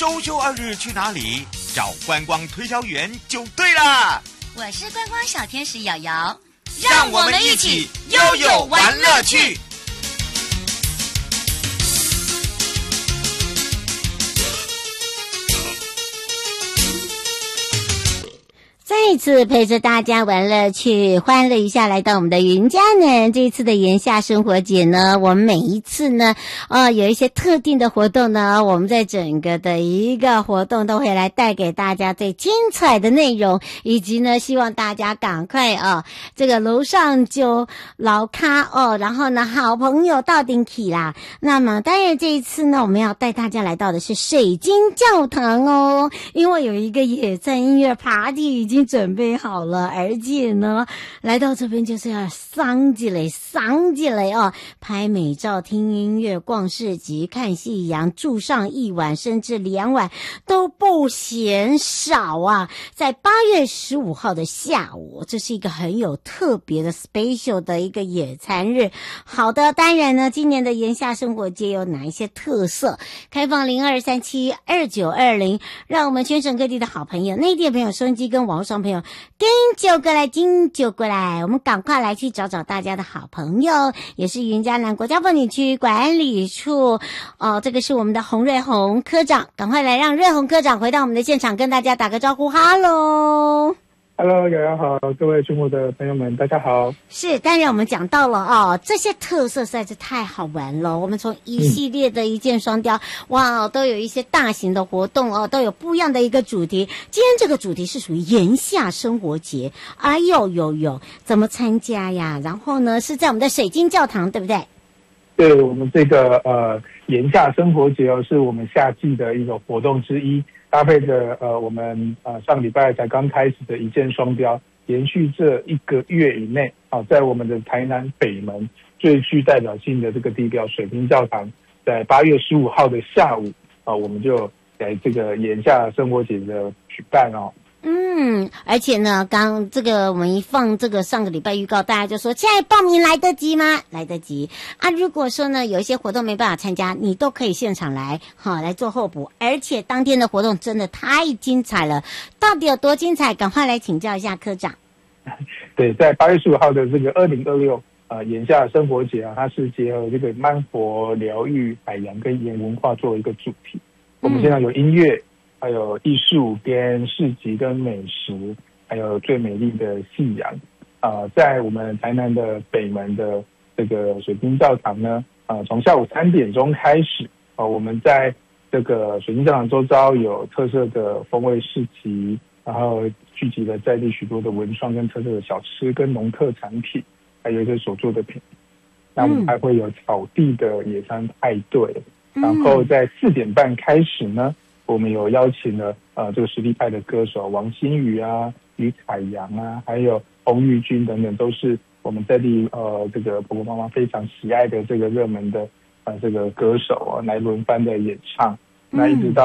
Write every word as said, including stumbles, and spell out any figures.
周休二日去哪里？找观光推销员就对了。 我是观光小天使瑶瑶， 让我们一起悠悠玩乐趣。 再次陪着大家玩乐趣，欢乐一下，来到我们的云嘉南。这一次的炎夏生活节呢，我们每一次呢，呃，有一些特定的活动呢，我们在整个的一个活动都会来带给大家最精彩的内容，以及呢，希望大家赶快啊，这个楼上就老咖哦，然后呢，好朋友到顶起啦。那么，当然这一次呢，我们要带大家来到的是水晶教堂哦，因为有一个野餐音乐 party 已经准备好了，而且呢，来到这边就是要桑起来，桑起来哦，拍美照、听音乐、逛市集、看夕阳，住上一晚甚至两晚都不嫌少啊！在八月十五号的下午，这是一个很有特别的 special 的一个野餐日。好的，当然呢，今年的炎夏生活节有哪一些特色？开放零二三七二九二零，让我们全省各地的好朋友、内地的朋友、收音机跟网络上朋友跟就过来，跟就过来，我们赶快来去找找大家的好朋友，也是云嘉南国家风景区管理处哦，这个是我们的洪瑞红科长，赶快来让瑞红科长回到我们的现场，跟大家打个招呼，哈喽。 Hello， 瑶瑶好，各位节目的朋友们，大家好。 是，当然我们讲到了哦，这些特色实在是太好玩了。我们从一系列的一箭双雕，嗯、哇，都有一些大型的活动哦，都有不一样的一个主题。今天这个主题是属于炎夏生活节，哎呦呦呦，怎么参加呀？然后呢，是在我们的水晶教堂，对不对？ 对，我们这个呃炎夏生活节哦，是我们夏季的一个活动之一。搭配着呃我们呃上礼拜才刚开始的一箭双雕，延续这一个月以内啊，在我们的台南北门最具代表性的这个地标水晶教堂，在八月十五号的下午啊，我们就在这个炎夏生活节的举办哦。 嗯，而且呢，刚这个我们一放这个上个礼拜预告，大家就说现在报名来得及吗？来得及啊！如果说呢有一些活动没办法参加，你都可以现场来，好来做候补。而且当天的活动真的太精彩了，到底有多精彩？赶快来请教一下科长。 对，在八月十五号的这个二零二六呃炎夏生活节啊，它是结合这个慢活、疗愈、海洋跟盐文化作为一个主题。我们现在有音乐。还有艺术跟市集跟美食，还有最美丽的夕阳，啊、呃，在我们台南的北门的这个水晶教堂呢，啊、呃，从下午三点钟开始，啊、呃，我们在这个水晶教堂周遭有特色的风味市集，然后聚集了在地许多的文创跟特色的小吃跟农特产品，还有一些手做的品。那我们还会有草地的野餐派对，嗯、然后在四点半开始呢。我们有邀请了呃这个实力派的歌手王心宇啊、于彩阳啊，还有洪玉君等等，都是我们在地呃这个婆婆妈妈非常喜爱的这个热门的呃这个歌手啊，来轮番的演唱。那一直到